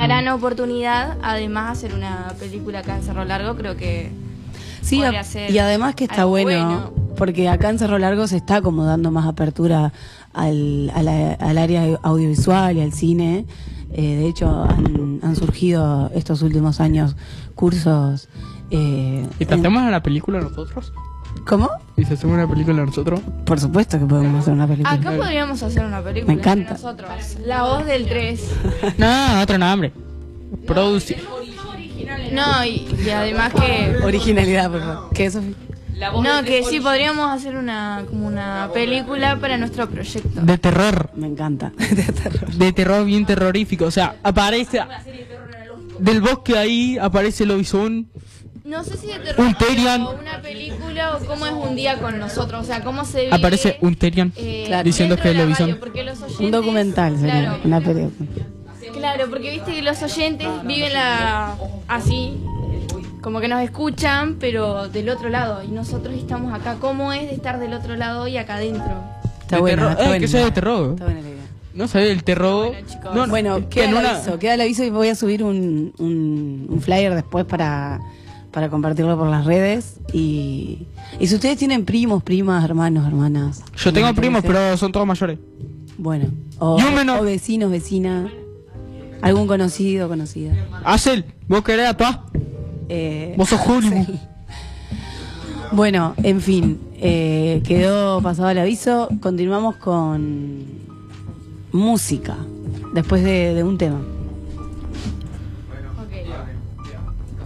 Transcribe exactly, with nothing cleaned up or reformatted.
gran oportunidad. Además, hacer una película acá en Cerro Largo, creo que sí, podría ser y además que está algo bueno, bueno, porque acá en Cerro Largo se está como dando más apertura al, a la- al área audiovisual y al cine. Eh, de hecho, han, han surgido estos últimos años cursos. Eh, ¿Y te en- hacemos una película nosotros? ¿Cómo? ¿Y si hacemos una película nosotros? Por supuesto que podemos hacer una película. Acá podríamos hacer una película. Me encanta. entre nosotros. La voz del tres. No, otro nombre. Produci... No, y, y además que... Originalidad, por favor. ¿Qué, Sofía? No, que sí, podríamos hacer una como una película para nuestro proyecto. De terror. Me encanta. De terror. De terror bien terrorífico. O sea, aparece... Del bosque ahí aparece el lobizón. No sé si de terror Un Tyrion. o una película o cómo es un día con nosotros, o sea, cómo se vive. Aparece un Tyrion eh, Claro. diciendo dentro que de es la lobizón. radio, porque los oyentes, Un documental sería, claro, una película. claro, porque viste que los oyentes viven la así, como que nos escuchan, pero del otro lado, y nosotros estamos acá. ¿Cómo es de estar del otro lado y acá adentro? Está De buena, terror. está Eh, buena. que sea de terror. Está buena la idea. No sabés el terror. Bueno, chicos. No, Bueno, que queda en el una... aviso, queda el aviso y voy a subir un, un, un flyer después para, para compartirlo por las redes. Y, y si ustedes tienen primos, primas, hermanos, hermanas. Yo tengo ¿les primos, interesa? pero son todos mayores. Bueno, o, Y un menor. o vecinos, vecinas, algún conocido, conocida. Acel, vos querés actuar. Eh, Vos sos Hollywood. sí. Bueno, en fin, eh, quedó pasado el aviso. Continuamos con música después de, de un tema.